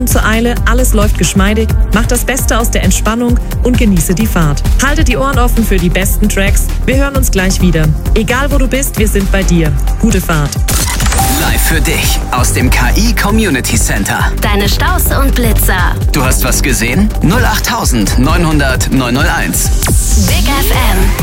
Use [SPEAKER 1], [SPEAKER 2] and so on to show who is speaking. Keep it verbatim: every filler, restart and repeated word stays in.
[SPEAKER 1] Zur Eile, alles läuft geschmeidig, mach das Beste aus der Entspannung und genieße die Fahrt. Halte die Ohren offen für die besten Tracks. Wir hören uns gleich wieder. Egal wo du bist, wir sind bei dir. Gute Fahrt.
[SPEAKER 2] Live für dich aus dem K I Community Center.
[SPEAKER 3] Deine Staus und Blitzer.
[SPEAKER 2] Du hast was gesehen? null acht neunhundert neunhunderteins.
[SPEAKER 3] Big F M.